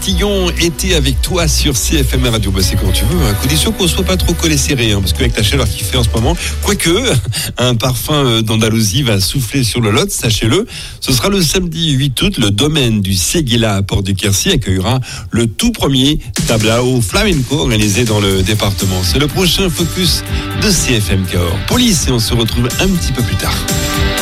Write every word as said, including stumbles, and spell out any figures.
Tillon était avec toi sur C F M Radio. Bah, c'est quand tu veux, à condition qu'on ne soit pas trop collé serré, hein, parce qu'avec la chaleur qu'il fait en ce moment, quoique un parfum d'Andalousie va souffler sur le Lot, sachez-le. Ce sera le samedi huit août. Le domaine du Séguéla à Port-du-Quercy accueillera le tout premier tablao flamenco organisé dans le département. C'est le prochain focus de C F M Cahors. Police, et on se retrouve un petit peu plus tard.